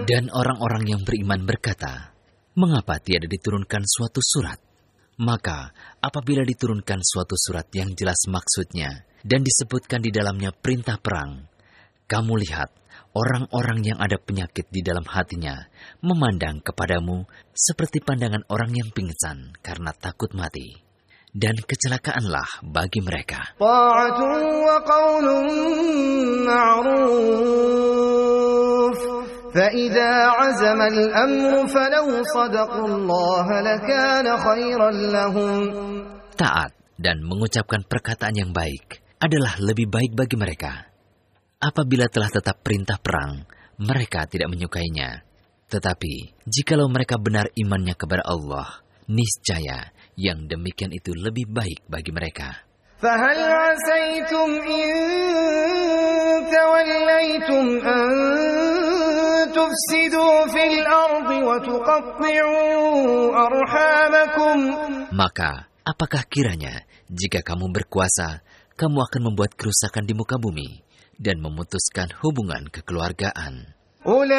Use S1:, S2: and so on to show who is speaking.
S1: Dan orang-orang yang beriman berkata, mengapa tiada diturunkan suatu surat? Maka apabila diturunkan suatu surat yang jelas maksudnya dan disebutkan di dalamnya perintah perang, kamu lihat orang-orang yang ada penyakit di dalam hatinya memandang kepadamu seperti pandangan orang yang pingsan karena takut mati. Dan kecelakaanlah bagi mereka.
S2: Ta'atun wa qawlun ma'ruf. فَإِذَا عَزَمَ الْأَمْرُ فَلَوْ صَدَقُوا اللَّهَ لَكَانَ خَيْرًا لَهُمْ.
S1: Taat dan mengucapkan perkataan yang baik adalah lebih baik bagi mereka. Apabila telah tetap perintah perang, mereka tidak menyukainya. Tetapi, jikalau mereka benar imannya kepada Allah, niscaya yang demikian itu lebih baik bagi mereka.
S2: فَهَلْ عَسَيْتُمْ إِن تَوَلَّيْتُمْ أَن تُفْسِدُوا فِي الْأَرْضِ وَتُقَطِّعُوا أَرْحَامَكُمْ.
S1: Maka, apakah kiranya jika kamu berkuasa, kamu akan membuat kerusakan di muka bumi dan memutuskan hubungan kekeluargaan?